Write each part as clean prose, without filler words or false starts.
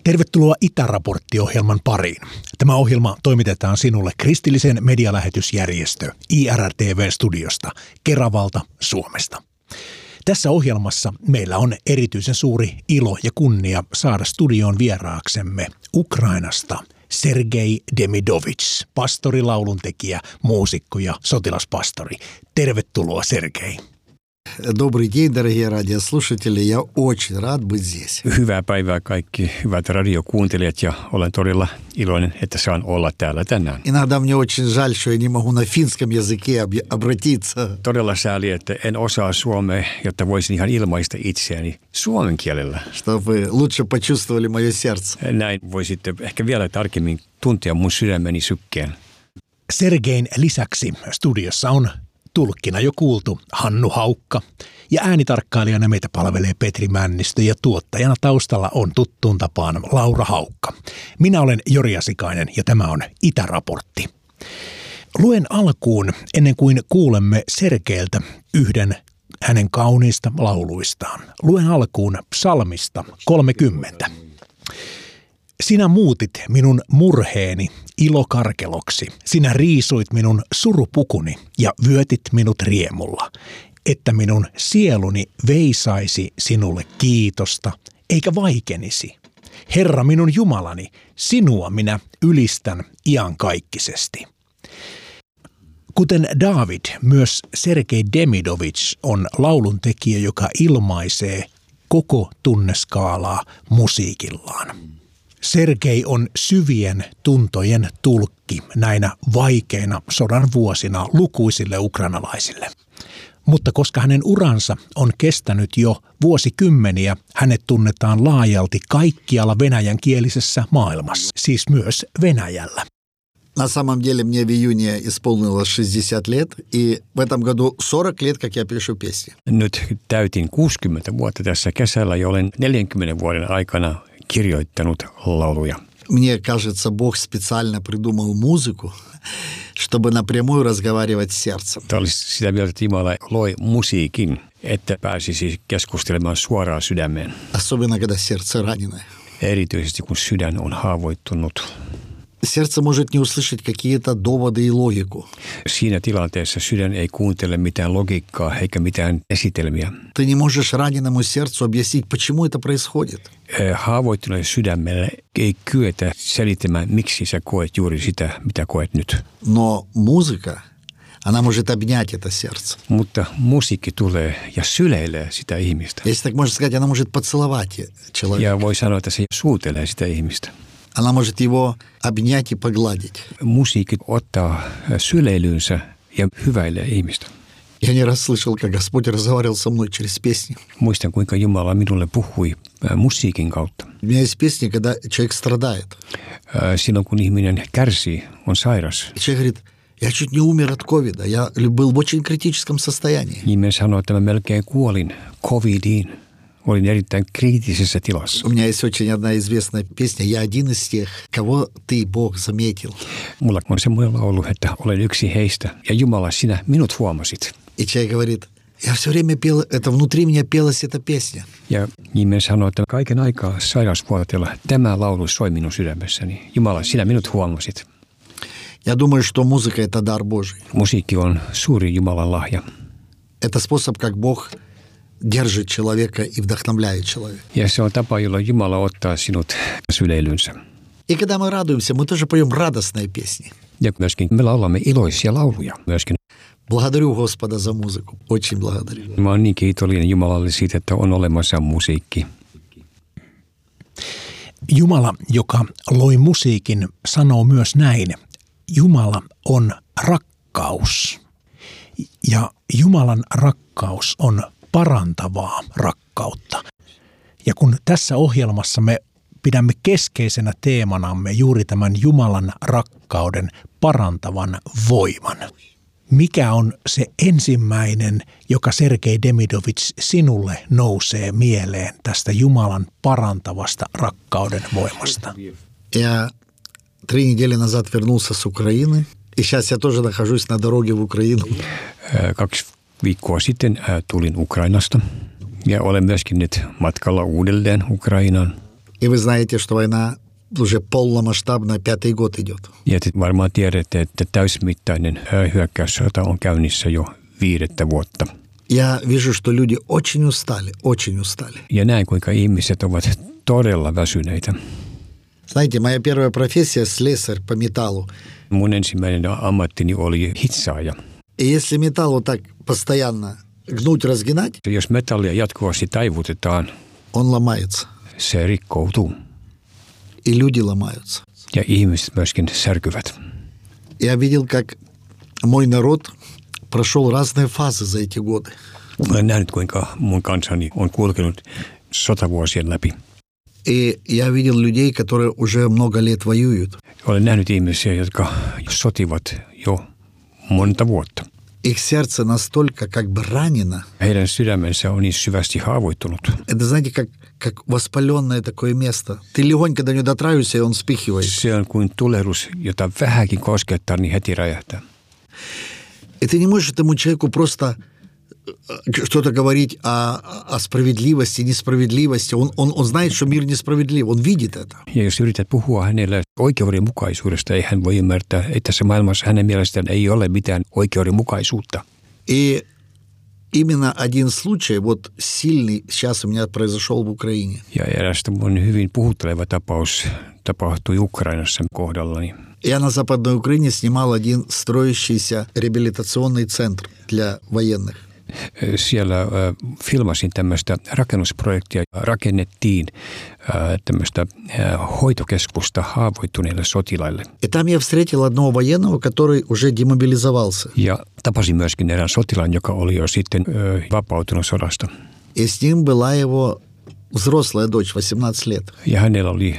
Tervetuloa Itäraportti-ohjelman pariin. Tämä ohjelma toimitetaan sinulle kristillisen medialähetysjärjestö IRTV-studiosta Keravalta, Suomesta. Tässä ohjelmassa meillä on erityisen suuri ilo ja kunnia saada studioon vieraaksemme Ukrainasta Sergei Demidovits, pastori, lauluntekijä, muusikko ja sotilaspastori. Tervetuloa, Sergei. Добрый день, дорогие радиослушатели. Я очень рад быть здесь. Hyvää päivää kaikki hyvät radiokuuntelijat ja olen todella iloinen, että saan olla täällä tänään. Иногда мне очень жаль, что я не могу на финском языке обратиться. Todella sääli, että en osaa suomea, jotta voisin ihan ilmaista itseäni suomen kielellä. Чтобы вы лучше почувствовали мое сердце. Näin voisitte ehkä vielä tarkemmin tuntea mun sydämeni sykkeen. Sergein lisäksi studiossa on tulkkina jo kuultu Hannu Haukka ja äänitarkkailijana meitä palvelee Petri Männistö ja tuottajana taustalla on tuttuun tapaan Laura Haukka. Minä olen Jori Asikainen ja tämä on Itäraportti. Luen alkuun, ennen kuin kuulemme Sergeiltä yhden hänen kauniista lauluistaan. Luen alkuun psalmista 30. Sinä muutit minun murheeni ilokarkeloksi. Sinä riisuit minun surupukuni ja vyötit minut riemulla, että minun sieluni veisaisi sinulle kiitosta, eikä vaikenisi. Herra minun Jumalani, sinua minä ylistän iankaikkisesti. Kuten David, myös Sergei Demidovits on lauluntekijä, joka ilmaisee koko tunneskaalaa musiikillaan. Sergei on syvien tuntojen tulkki näinä vaikeina sodan vuosina lukuisille ukrainalaisille. Mutta koska hänen uransa on kestänyt jo vuosikymmeniä, hänet tunnetaan laajalti kaikkialla venäjänkielisessä maailmassa, siis myös Venäjällä. На самом деле мне в июне исполнилось 60 лет, и в этом году 40 лет, как я пишу песни. Nyt täytin 60 vuotta tässä kesällä ja olen 40 vuoden aikana kirjoittanut lauluja. Мне кажется, Бог специально придумал музыку, чтобы напрямую разговаривать с сердцем. Olisi sitä mieltä, että Jumala loi musiikin, että pääsisi keskustelemaan suoraan sydämeen. Особенно, когда сердце раненое. Erityisesti kun sydän on haavoittunut. Сердце может не услышать какие-то доводы и логику. Siinä tilanteessa sydän ei kuuntele mitään logiikkaa eikä mitään esitelmiä. Ты не можешь раненому сердцу объяснить, почему это происходит. Haavoittuneelle sydämelle ei kyetä selittämään, miksi sä koet juuri sitä, mitä koet nyt. Но музыка, она может обнять это сердце. Mutta musiikki tulee ja syleilee sitä ihmistä. Если так можно сказать, она может поцеловать человека. Ja voi sanoa, että se suutelee sitä ihmistä. Она может его обнять и погладить. Musiikki ottaa syleilyynsä ja hyväilee ihmistä. Я не раз слышал, как Господь разговаривал со мной через песни. Muistan, kuinka Jumala minulle puhui musiikin kautta. У меня есть песни, когда человек страдает. Silloin, kun ihminen kärsii, on sairas. Человек говорит, я чуть не умер от ковида, я был в очень критическом состоянии. Ihminen sanoo, että mä melkein kuolin covidiin. Olin erittäin kriittisessä tilassa. У меня есть очень одна известная песня «Я один из тех, кого ты, Бог, заметил». Mulla on semmoinen laulu, että olen yksi heistä ja Jumala, sinä minut huomasit. И человек говорит, я все время пел, это внутри меня пелась эта песня. Ja ihminen sanoo, että kaiken aikaa sairausvuorotella tämä laulu soi minun sydämessäni. Jumala, sinä minut huomasit. Я думаю, что музыка – это дар Божий. Musiikki on suuri Jumalan lahja. Это способ, как Бог держит человека и вдохновляет человека. Ja se on tapa, jolla Jumala ottaa sinut syleilynsä. И когда мы радуемся, мы тоже поем радостные песни. Ja myöskin me laulamme iloisia lauluja myöskin. Благодарю Господа за музыку. Очень благодарю. Mä oon niin kiitollinen Jumalalle siitä, että on olemassa musiikki. Jumala, joka loi musiikin, sanoo myös näin. Jumala on rakkaus. Ja Jumalan rakkaus on parantavaa rakkautta. Ja kun tässä ohjelmassa me pidämme keskeisenä teemanamme juuri tämän Jumalan rakkauden parantavan voiman. Mikä on se ensimmäinen, joka Sergei Demidovits sinulle nousee mieleen tästä Jumalan parantavasta rakkauden voimasta? Я 3 недели назад вернулся с Украины, и сейчас я тоже нахожусь на дороге в Украину. 2 viikkoa sitten tulin Ukrainasta ja olen myöskin nyt matkalla uudelleen Ukrainaan. И вы знаете, что война уже полномасштабная, 5-й год идет. Ja te varmaan tiedätte, että täysmittainen hyökkäyssota on käynnissä jo 5 vuotta. Я вижу, что люди очень устали, очень устали. Ja näin, kuinka ihmiset ovat todella väsyneitä. Знаете, моя первая профессия – слесарь по металлу. Mun ensimmäinen ammattini oli hitsaaja. И если металл вот так постоянно гнуть, разгинать, Jos metallia jatkuvasti taivutetaan, он ломается. se rikkoutuu. И люди ломаются. Ja ihmiset myöskin särkyvät. Я видел, как мой народ прошел разные фазы за эти годы. Olen nähnyt, kuinka mun kansani on kulkenut sotavuosien läpi. И я видел людей, которые уже много лет воюют. Olen nähnyt ihmisiä, jotka sotivat jo monta vuotta. Их сердце настолько как бы ранено. Heidän sydämensä on niin syvästi haavoittunut. Это, знаете, как воспаленное такое место. Ты легонько до него дотравишься, и он вспыхивает. Se on kuin tulehdus, jota vähänkin koskettaa, niin heti räjähtää. И ты не можешь этому человеку просто что-то говорить о справедливости, несправедливости. Он знает, что мир несправедлив. Он видит это. Ja jos yrität puhua hänelle oikeudenmukaisuudesta, ei hän voi ymmärtää, että tässä maailmassa hänen mielestään ei ole mitään oikeudenmukaisuutta. И именно один случай, вот сильный, сейчас у меня произошел в Украине. Ja erästä mun hyvin puhutteleva tapaus tapahtui Ukrainassa kohdallani. Я на Западной Украине снимал один строящийся реабилитационный центр для военных. Siellä filmasin tämmöistä rakennusprojektia. Rakennettiin tämmöistä hoitokeskusta haavoittuneille sotilaille. И там я встретил одного военного, который уже демобилизовался. Ja tapasin myöskin erään sotilaan, joka oli jo sitten vapautunut sodasta. И с ним была его взрослая дочь, 18 лет. Ja hänellä oli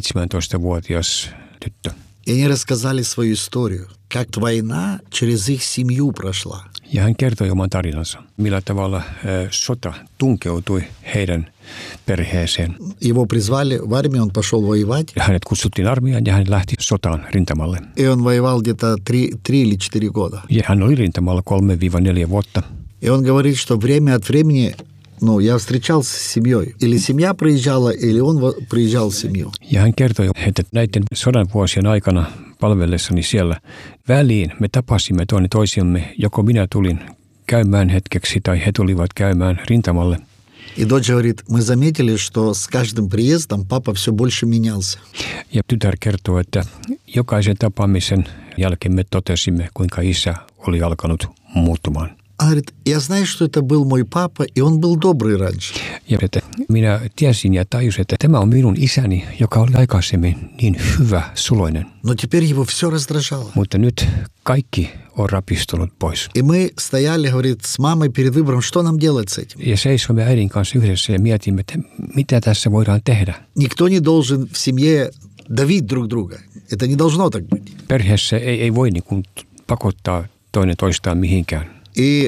17-vuotias tyttö. И они рассказали свою историю, как война через их семью прошла. Ja hän kertoi oman tarinansa, millä tavalla sota tunkeutui heidän perheeseen. Его призвали в армию, он пошел воевать. Ja hänet kutsuttiin armeijaan ja hän lähti sotaan rintamalle. И он воевал где-то 3 или 4 года. Ja hän oli rintamalla 3-4 vuotta. И он говорит, что время от времени, я встречался с семьей. Или семья приезжала, или он приезжал в семью. Ja hän kertoi, että näiden sodan vuosien aikana palvellessani siellä väliin me tapasimme toinen toisiamme, joko minä tulin käymään hetkeksi tai he tulivat käymään rintamalle. И дочь говорит, мы заметили, что с каждым приездом папа все больше менялся. Ja tytär kertoo, että jokaisen tapaamisen jälkeen me totesimme, kuinka isä oli alkanut muuttumaan. Она говорит, я знаю, что это был мой папа, и он был добрый раньше. Ja että minä tiesin ja tajusin, että tämä on minun isäni, joka oli aikaisemmin niin hyvä, suloinen. Но теперь его все раздражало. Mutta nyt kaikki on rapistunut pois. И мы стояли, говорит, с мамой перед выбором, что нам делать с этим. Ja seisomme äidin kanssa yhdessä ja mietimme, että mitä tässä voidaan tehdä. Никто не должен в семье давить друг друга. Это не должно так быть. Perheessä ei voi niin kuin pakottaa toinen toistaan mihinkään. И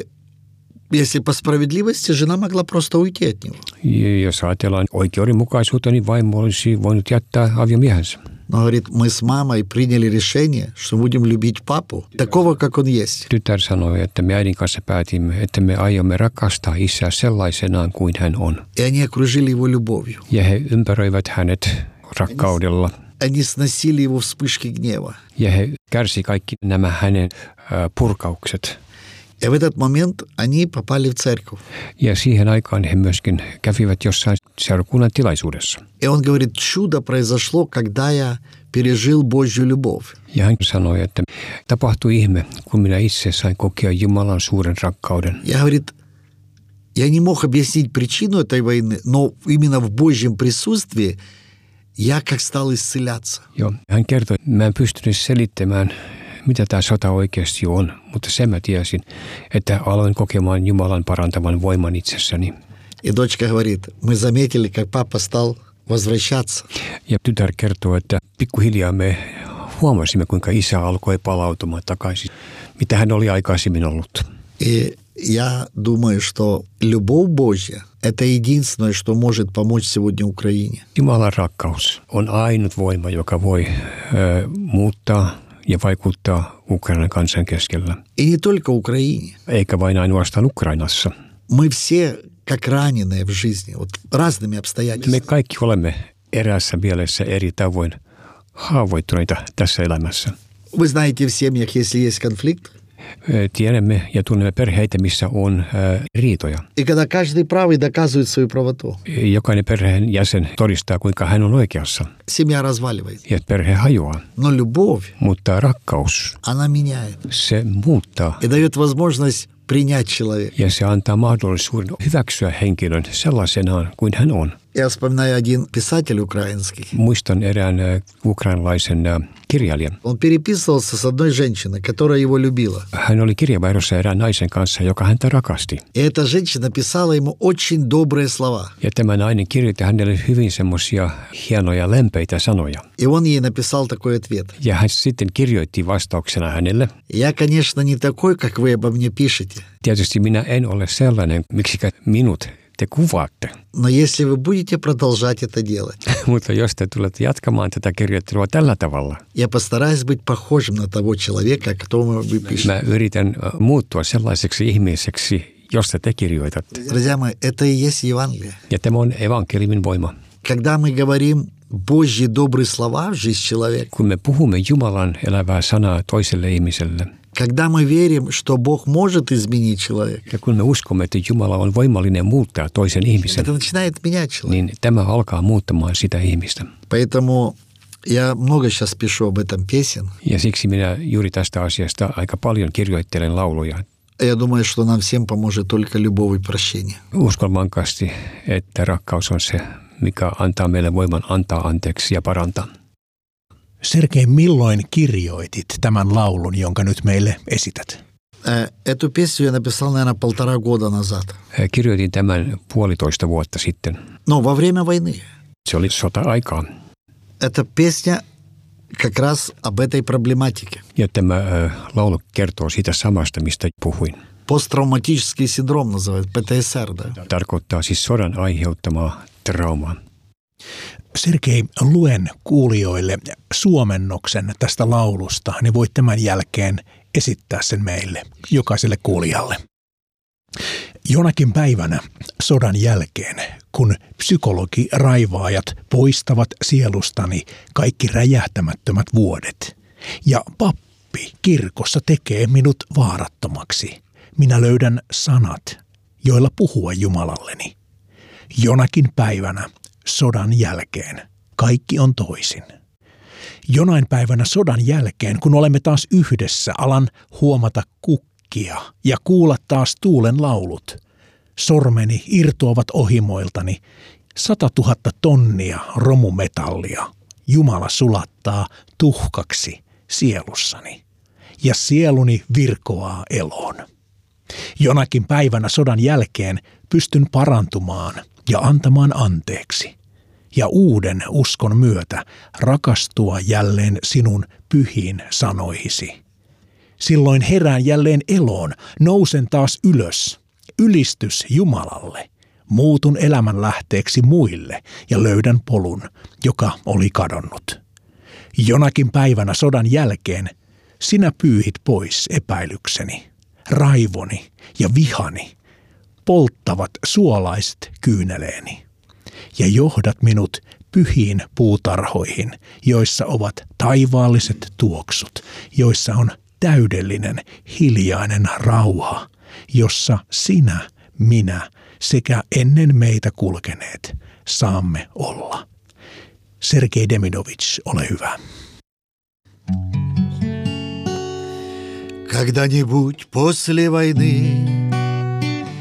если по справедливости, жена могла просто уйти от него. Ja jos ajatellaan oikeudenmukaisuutta, niin vaimo olisi voinut jättää aviomiehensä. Но, говорит, мы с мамой приняли решение, что будем любить папу, такого, как он есть. Tytär sanoi, että me äidin kanssa päätimme, että me aiomme rakastaa isää sellaisenaan kuin hän on. И они окружили его любовью. Ja he ympäröivät hänet rakkaudella. Они сносили его вспышки гнева. Ja he kärsi kaikki nämä hänen purkaukset. И в этот момент они попали в церковь. Ja siihen aikaan he myöskin kävivät jossain seurakunnan tilaisuudessa. И он говорит, чудо произошло, когда я пережил Божью любовь. Ja hän sanoi, että tapahtui ihme, kun minä itse sain kokea Jumalan suuren rakkauden. Я, говорит, я не мог объяснить причину этой войны, но именно в Божьем присутствии я как стал исцеляться. Joo, hän kertoi, että mä en pystynyt selittämään, mitä tämä sota oikeasti on, mutta sen mä tiesin, että aloin kokemaan Jumalan parantavan voiman itsessäni. И дочка говорит, мы заметили, как папа стал возвращаться. Ja tytär kertoo, että pikkuhiljaa me huomasimme, kuinka isä alkoi palautumaan takaisin, mitä hän oli aikaisemmin ollut. И я думаю, что любовь Божья – это единственное, что может помочь сегодня Украине. Jumalan rakkaus on ainut voima, joka voi muuttaa ja vaikuttaa Ukrainan kansan keskellä. И не только Украине. Eikä vain ainoastaan Ukrainassa. Мы все как раненые в жизни, вот разными Me обстоятельствами. kaikki olemme eräässä mielessä eri tavoin haavoittuneita tässä elämässä. Вы знаете, в семьях, если есть конфликт, Tiedämme ja tunnemme perheitä, missä on riitoja. и когда каждый правый доказывает свою правоту, Jokainen perheen jäsen todistaa, kuinka hän on oikeassa. семья разваливается. Ja perhe hajoaa. Но любовь, Mutta rakkaus, она меняет se muuttaa. и дает возможность принять человека. Ja se antaa mahdollisuuden hyväksyä henkilön sellaisenaan kuin hän on. Я вспоминаю один писатель украинский. Muistan erään ukrainalaisen kirjailijan. Он переписывался с одной женщиной, которая его любила. Hän oli kirjavaihdossa erään naisen kanssa, joka häntä rakasti. И эта женщина писала ему очень добрые слова. Ja tämä nainen kirjoitti hänelle hyvin semmoisia hienoja, lempeitä sanoja. И он ей написал такой ответ. Ja hän sitten kirjoitti vastauksena hänelle. Я, конечно, не такой, как вы обо мне пишете. Tietysti minä en ole sellainen, miksikä minut te kuvaatte. Но если вы будете продолжать это делать, Mutta jos te tulette jatkamaan tätä kirjoittelua tällä tavalla, я постараюсь быть похожим на того человека, которому вы пишете. mä yritän muuttua sellaiseksi ihmiseksi, josta te kirjoitatte. Друзья мои, это и есть Евангелие. Ja tämä on evankeliumin voima. Когда мы говорим Божьи добрые слова в жизнь человека, Kun me puhumme Jumalan elävää sanaa toiselle ihmiselle, когда мы верим, что Бог может изменить человека, ja kun me uskomme, että Jumala on voimallinen muuttaa toisen ihmisen, это начинает менять человека. niin tämä alkaa muuttamaan sitä ihmistä. Поэтому я много сейчас пишу об этом песен. Ja siksi minä juuri tästä asiasta aika paljon kirjoittelen lauluja. Я думаю, что нам всем поможет только любовь и прощение. Uskon vankasti, että rakkaus on se, mikä antaa meille voiman antaa anteeksi ja parantaa. Sergei, milloin kirjoitit tämän laulun, jonka nyt meille esität? Эту песню я написал, наверное, 1,5 года назад. Kirjoitin tämän 1,5 vuotta sitten. Но во время войны. Se oli sota-aikaa. Эта песня как раз об этой проблематике. Ja tämä laulu kertoo siitä samasta, mistä puhuin. Посттравматический синдром называют, ПТСР, да? Tarkoittaa siis sodan aiheuttamaa traumaa. Sergei, luen kuulijoille suomennoksen tästä laulusta, niin voit tämän jälkeen esittää sen meille, jokaiselle kuulijalle. Jonakin päivänä sodan jälkeen, kun psykologiraivaajat poistavat sielustani kaikki räjähtämättömät vuodet ja pappi kirkossa tekee minut vaarattomaksi, minä löydän sanat, joilla puhua Jumalalleni. Jonakin päivänä sodan jälkeen kaikki on toisin. Jonain päivänä sodan jälkeen, kun olemme taas yhdessä, alan huomata kukkia ja kuulla taas tuulen laulut. Sormeni irtoavat ohimoiltani 100 000 tonnia romumetallia. Jumala sulattaa tuhkaksi sielussani ja sieluni virkoaa eloon. Jonakin päivänä sodan jälkeen pystyn parantumaan ja antamaan anteeksi ja uuden uskon myötä rakastua jälleen sinun pyhiin sanoihisi. Silloin herään jälleen eloon, nousen taas ylös, ylistys Jumalalle, muutun elämän lähteeksi muille ja löydän polun, joka oli kadonnut. Jonakin päivänä sodan jälkeen sinä pyyhit pois epäilykseni, raivoni ja vihani, polttavat suolaiset kyyneleeni ja johdat minut pyhiin puutarhoihin, joissa ovat taivaalliset tuoksut, joissa on täydellinen hiljainen rauha, jossa sinä, minä sekä ennen meitä kulkeneet saamme olla. Sergei Demidovich, ole hyvä. Когда-нибудь после войны